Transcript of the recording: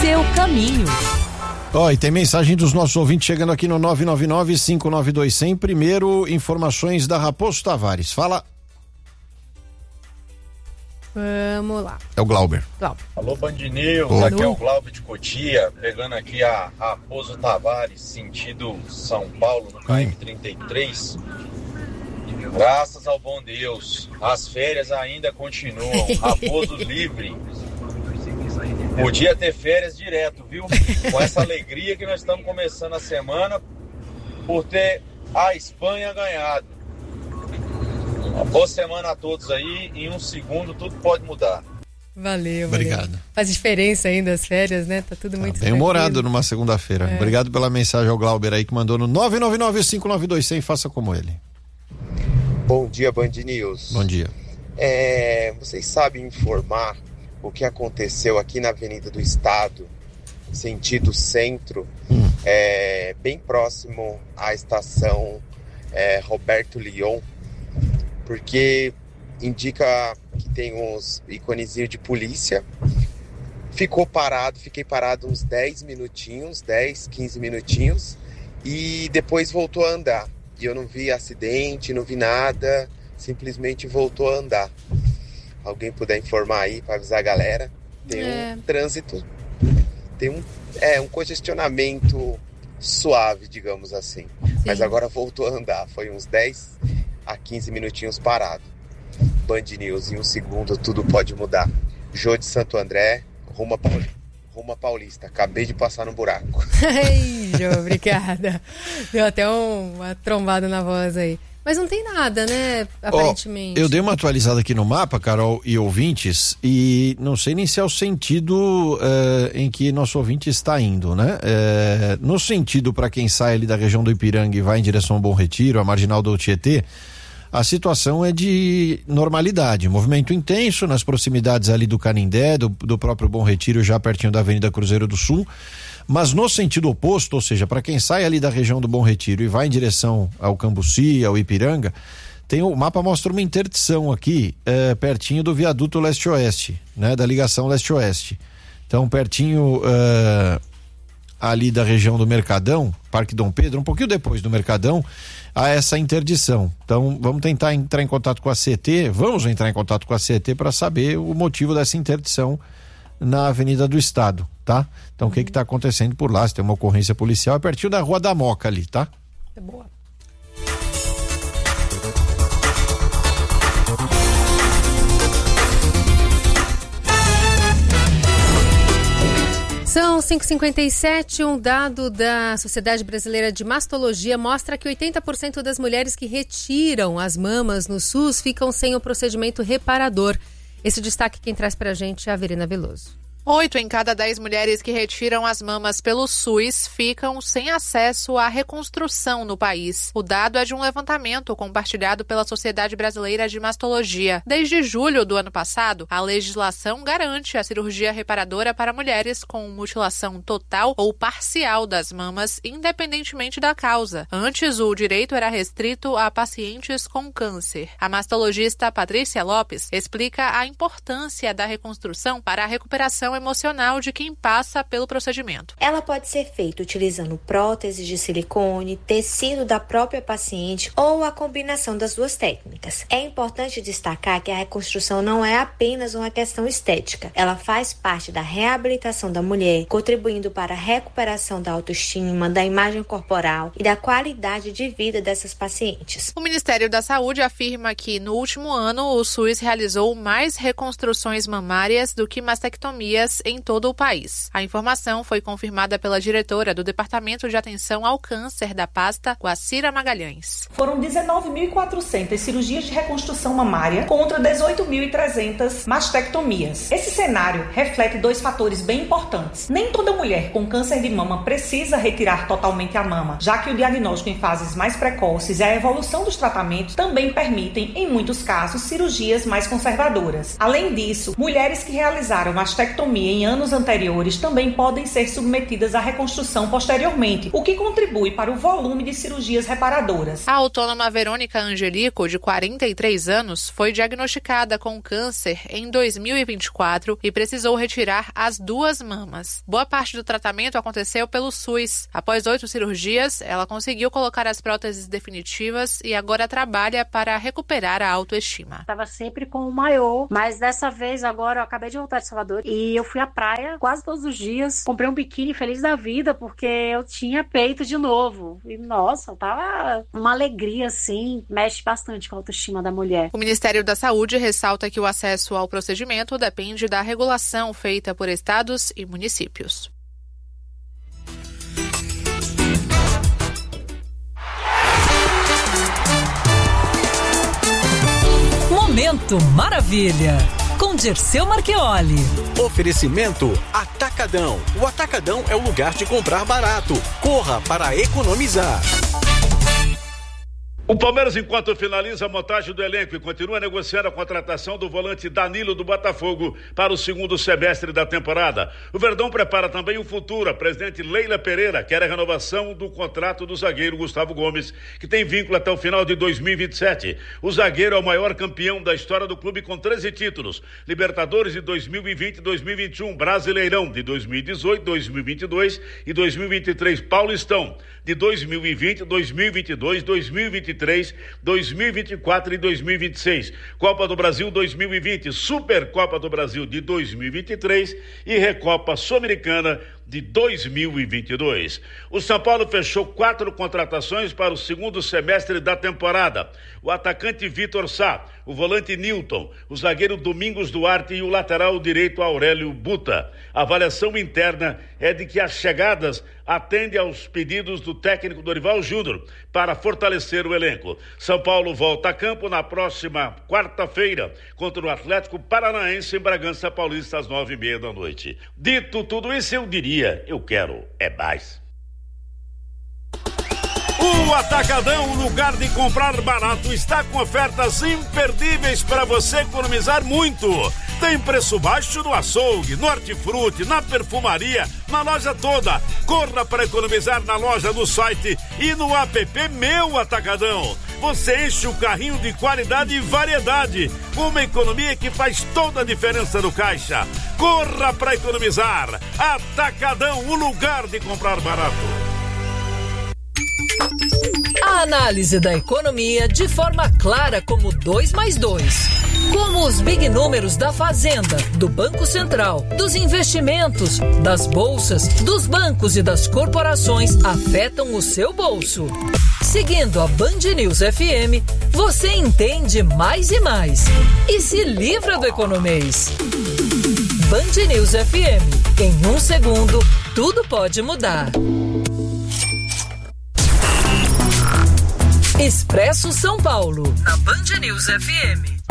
seu caminho. E tem mensagem dos nossos ouvintes chegando aqui no 999-592-100. Primeiro, informações da Raposo Tavares. Fala. Vamos lá. É o Glauber. Alô, Band News, aqui é o Glauber de Cotia, pegando aqui a Raposo Tavares, sentido São Paulo, no KM33. Graças ao bom Deus, as férias ainda continuam. Raposo livre. Podia ter férias direto, viu? Com essa alegria que nós estamos começando a semana por ter a Espanha ganhado. Uma boa semana a todos aí. Em um segundo tudo pode mudar. Valeu. Obrigado. Faz diferença ainda as férias, né? Tá tudo muito bem humorado numa segunda-feira. Obrigado pela mensagem ao Glauber aí que mandou no 999-592-100. Faça como ele. Bom dia, Band News. Bom dia. Vocês sabem informar o que aconteceu aqui na Avenida do Estado, sentido centro, bem próximo à estação Roberto Lyon, porque indica que tem uns iconezinhos de polícia. Fiquei parado uns 10 minutinhos, 10, 15 minutinhos, e depois voltou a andar. E eu não vi acidente, não vi nada, simplesmente voltou a andar. Alguém puder informar aí para avisar a galera. Tem um trânsito, tem um congestionamento suave, digamos assim. Sim. Mas agora voltou a andar, foi uns 10 a 15 minutinhos parado. Band News, em um segundo tudo pode mudar. Jô de Santo André, rumo a Paulista. Acabei de passar no buraco. Ei, Jô, obrigada. Deu até uma trombada na voz aí. Mas não tem nada, né? Aparentemente. Eu dei uma atualizada aqui no mapa, Carol e ouvintes, e não sei nem se é o sentido em que nosso ouvinte está indo, né? No sentido para quem sai ali da região do Ipiranga e vai em direção ao Bom Retiro, a marginal do Tietê, a situação é de normalidade, movimento intenso nas proximidades ali do Canindé, do próprio Bom Retiro, já pertinho da Avenida Cruzeiro do Sul. Mas no sentido oposto, ou seja, para quem sai ali da região do Bom Retiro e vai em direção ao Cambuci, ao Ipiranga, o mapa mostra uma interdição aqui, pertinho do viaduto leste-oeste, né, da ligação leste-oeste. Então, pertinho ali da região do Mercadão, Parque Dom Pedro, um pouquinho depois do Mercadão, há essa interdição. Então, vamos tentar entrar em contato com a CET, para saber o motivo dessa interdição na Avenida do Estado, tá? Então, o que está acontecendo por lá? Se tem uma ocorrência policial, é pertinho da Rua da Moca ali, tá? É boa. São 5h57, um dado da Sociedade Brasileira de Mastologia mostra que 80% das mulheres que retiram as mamas no SUS ficam sem o procedimento reparador. Esse destaque quem traz pra gente é a Verena Veloso. 8 em cada 10 mulheres que retiram as mamas pelo SUS ficam sem acesso à reconstrução no país. O dado é de um levantamento compartilhado pela Sociedade Brasileira de Mastologia. Desde julho do ano passado, a legislação garante a cirurgia reparadora para mulheres com mutilação total ou parcial das mamas, independentemente da causa. Antes, o direito era restrito a pacientes com câncer. A mastologista Patrícia Lopes explica a importância da reconstrução para a recuperação emocional de quem passa pelo procedimento. Ela pode ser feita utilizando próteses de silicone, tecido da própria paciente ou a combinação das duas técnicas. É importante destacar que a reconstrução não é apenas uma questão estética. Ela faz parte da reabilitação da mulher, contribuindo para a recuperação da autoestima, da imagem corporal e da qualidade de vida dessas pacientes. O Ministério da Saúde afirma que no último ano o SUS realizou mais reconstruções mamárias do que mastectomias em todo o país. A informação foi confirmada pela diretora do Departamento de Atenção ao Câncer da pasta, Guacira Magalhães. Foram 19.400 cirurgias de reconstrução mamária contra 18.300 mastectomias. Esse cenário reflete dois fatores bem importantes. Nem toda mulher com câncer de mama precisa retirar totalmente a mama, já que o diagnóstico em fases mais precoces e a evolução dos tratamentos também permitem, em muitos casos, cirurgias mais conservadoras. Além disso, mulheres que realizaram mastectomia mastectomia em anos anteriores também podem ser submetidas à reconstrução posteriormente, o que contribui para o volume de cirurgias reparadoras. A autônoma Verônica Angelico, de 43 anos, foi diagnosticada com câncer em 2024 e precisou retirar as 2 mamas. Boa parte do tratamento aconteceu pelo SUS. Após 8 cirurgias, ela conseguiu colocar as próteses definitivas e agora trabalha para recuperar a autoestima. Estava sempre com o maiô, mas dessa vez agora eu acabei de voltar de Salvador e eu fui à praia quase todos os dias. Comprei um biquíni feliz da vida porque eu tinha peito de novo. E nossa, tava uma alegria assim, mexe bastante com a autoestima da mulher. O Ministério da Saúde ressalta que o acesso ao procedimento depende da regulação feita por estados e municípios. Momento Maravilha, com Dirceu Marchioli. Oferecimento Atacadão. O Atacadão é o lugar de comprar barato. Corra para economizar. O Palmeiras, enquanto finaliza a montagem do elenco e continua negociando a contratação do volante Danilo do Botafogo para o segundo semestre da temporada. O Verdão prepara também o futuro. A presidente Leila Pereira quer a renovação do contrato do zagueiro Gustavo Gomes, que tem vínculo até o final de 2027. O zagueiro é o maior campeão da história do clube com 13 títulos. Libertadores de 2020 e 2021, Brasileirão de 2018, 2022 e 2023, Paulistão de 2020, 2022, 2023, 2024 e 2026. Copa do Brasil 2020, Supercopa do Brasil de 2023 e Recopa Sul-Americana de 2022. O São Paulo fechou 4 contratações para o segundo semestre da temporada. O atacante Vitor Sá, o volante Nilton, o zagueiro Domingos Duarte e o lateral direito Aurélio Buta. A avaliação interna é de que as chegadas atendem aos pedidos do técnico Dorival Júnior para fortalecer o elenco. São Paulo volta a campo na próxima quarta-feira contra o Atlético Paranaense em Bragança Paulista às 9:30 da noite. Dito tudo isso, eu diria, eu quero é mais. O Atacadão, o lugar de comprar barato, está com ofertas imperdíveis para você economizar muito. Tem preço baixo no açougue, no hortifruti, na perfumaria, na loja toda. Corra para economizar na loja, no site e no app Meu Atacadão. Você enche o carrinho de qualidade e variedade, com uma economia que faz toda a diferença no caixa. Corra para economizar. Atacadão, o lugar de comprar barato. A análise da economia de forma clara como 2+2. Como os big números da Fazenda, do Banco Central, dos investimentos, das bolsas, dos bancos e das corporações afetam o seu bolso. Seguindo a Band News FM, você entende mais e mais. E se livra do economês. Band News FM. Em 1 segundo, tudo pode mudar. Expresso São Paulo, na Band News FM.